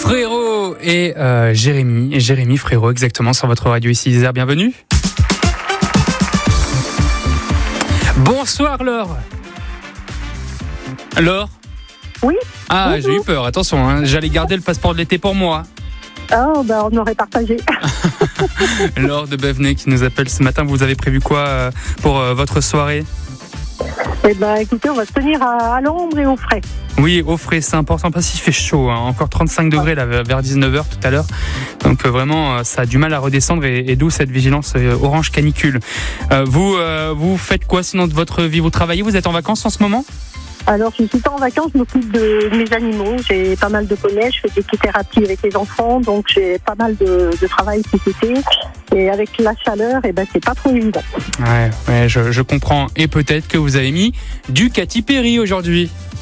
Frérot et Jérémy Frérot, exactement, sur votre radio ici Isère. Bienvenue. Bonsoir Laure. Laure. Oui. Ah, bonjour. J'ai eu peur, attention, hein, j'allais garder le passeport de l'été pour moi. Oh, on aurait partagé. Laure de Bevenay qui nous appelle ce matin. Vous avez prévu quoi pour votre soirée ? Écoutez, on va se tenir à l'ombre et au frais. Oui, au frais, c'est important parce qu'il fait chaud, hein. Encore 35 degrés là, vers 19h tout à l'heure. Donc vraiment, ça a du mal à redescendre et d'où cette vigilance orange canicule. Vous faites quoi sinon de votre vie ? Vous travaillez ? Vous êtes en vacances en ce moment ? Alors, je ne suis pas en vacances, je m'occupe de mes animaux. J'ai pas mal de poneys, je fais des thérapie avec les enfants, donc j'ai pas mal de travail cet été. Et avec la chaleur, c'est pas trop évident. Ouais, je comprends. Et peut-être que vous avez mis du Katy Perry aujourd'hui.